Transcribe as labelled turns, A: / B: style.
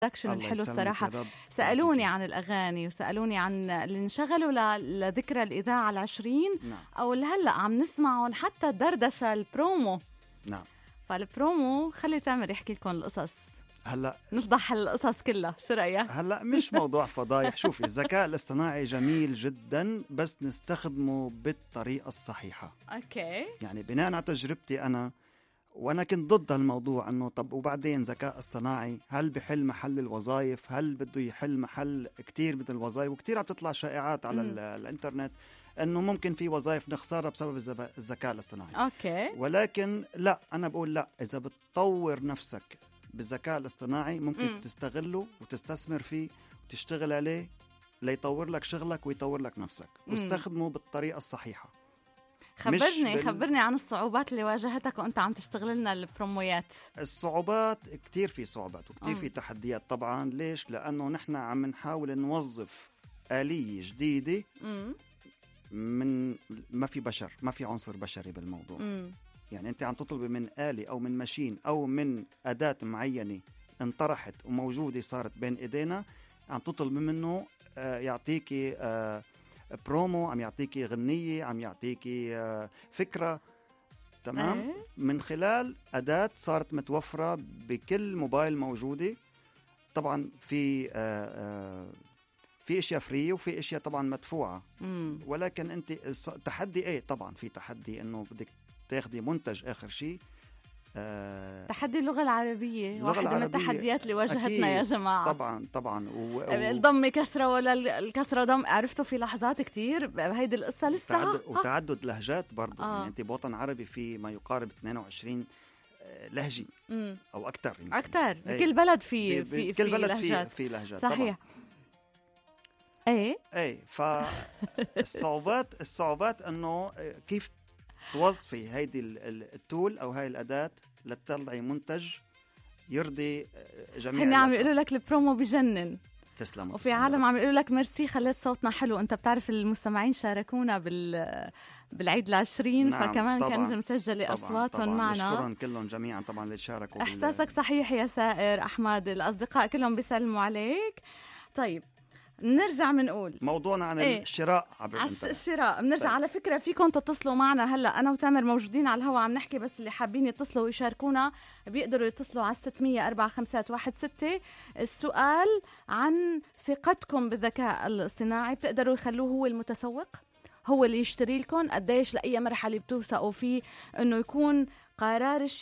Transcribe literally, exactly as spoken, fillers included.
A: الانترودكشن الحلو الصراحة. سألوني عن الأغاني وسألوني عن اللي انشغلوا ل... لذكرى الإذاعة العشرين.
B: نعم.
A: أو اللي هلأ عم نسمعهم حتى الدردشة البرومو.
B: نعم.
A: فالبرومو خلي تامر يحكي لكم القصص.
B: هلا
A: نفضح القصص كلها، شو رأيك؟
B: هلا مش موضوع فضايح. شوفي، الذكاء الاصطناعي جميل جدا بس نستخدمه بالطريقة الصحيحة.
A: اوكي.
B: يعني بناء على تجربتي أنا، وأنا كنت ضد هالموضوع إنه طب وبعدين ذكاء اصطناعي هل بحل محل الوظائف؟ هل بده يحل محل كتير من الوظائف؟ وكتير عم تطلع شائعات على ال- الإنترنت إنه ممكن في وظائف نخسرها بسبب الزب- الذكاء الاصطناعي.
A: اوكي.
B: ولكن لا، أنا بقول لا، إذا بتطور نفسك بالذكاء الاصطناعي ممكن
A: مم.
B: تستغله وتستثمر فيه وتشتغل عليه ليطور لك شغلك ويطور لك نفسك.
A: مم.
B: واستخدمه بالطريقة الصحيحة.
A: خبرني
B: بال...
A: خبرني عن الصعوبات اللي واجهتك وانت عم تشتغل لنا البرومويات.
B: الصعوبات كتير، في صعوبات وكتير
A: مم.
B: في تحديات طبعا. ليش؟ لأنه نحن عم نحاول نوظف آلية جديدة
A: مم.
B: من ما في بشر، ما في عنصر بشري بالموضوع.
A: مم.
B: يعني أنت عم تطلب من آلي أو من ماشين أو من أداة معينة انطرحت وموجودة صارت بين إيدينا، عم تطلب منه آه يعطيكي آه برومو، عم يعطيكي غنية، عم يعطيكي آه فكرة. تمام.
A: ايه.
B: من خلال أداة صارت متوفرة بكل موبايل موجودة. طبعا في آه آه في اشياء فري وفي اشياء طبعا مدفوعة.
A: مم.
B: ولكن انت التحدي ايه؟ طبعا في تحدي انه بدك تاخدي منتج اخر شيء. آه
A: تحدي اللغة العربية
B: اللغة
A: واحدة
B: العربية
A: من التحديات اللي واجهتنا
B: أكيد.
A: يا جماعة.
B: طبعا طبعا و... و...
A: الضم كسرة ولا ال- الكسرة ضم، عرفتوا في لحظات كتير بهيدي القصة لسه.
B: وتعدد, وتعدد لهجات برضو.
A: آه.
B: يعني انت بوطن عربي في ما يقارب اثنين وعشرين لهجة
A: مم.
B: او اكثر.
A: أكتر بكل بلد في
B: ب...
A: في
B: كل
A: في
B: بلد
A: لهجات.
B: في في لهجات.
A: صحيح.
B: طبعا.
A: ايه.
B: ايه. فالصعوبات الصعوبات انه كيف توظفي هيدي ال- ال- التول او هاي الاداه لتطلعي منتج يرضي جميع
A: هن عم
B: الأطراف.
A: يقولوا لك البرومو بجنن.
B: تسلم.
A: وفي عالم عم يقولوا لك ميرسي خليت صوتنا حلو. انت بتعرف المستمعين شاركونا بال بالعيد العشرين.
B: نعم.
A: فكمان
B: طبعاً.
A: كانت مسجلة
B: طبعاً.
A: أصواتهم
B: طبعاً.
A: معنا.
B: نشكرهم كلهم جميعا طبعا اللي شاركوا.
A: إحساسك صحيح يا سائر أحمد. الأصدقاء كلهم بيسلموا عليك. طيب نرجع منقول
B: موضوعنا عن
A: إيه؟
B: الشراء عبر
A: على
B: الانترنت.
A: الشراء. بنرجع.
B: طيب.
A: على فكرة فيكم تتصلوا معنا هلأ، أنا وتامر موجودين على الهواء عم نحكي، بس اللي حابين يتصلوا ويشاركونا بيقدروا يتصلوا على ستمية أربعة خمسة واحد ستة. السؤال عن ثقتكم بالذكاء الاصطناعي، بتقدروا يخلوه هو المتسوق، هو اللي يشتري لكم؟ قديش لأي مرحلة بتوثقوا فيه إنه يكون قرار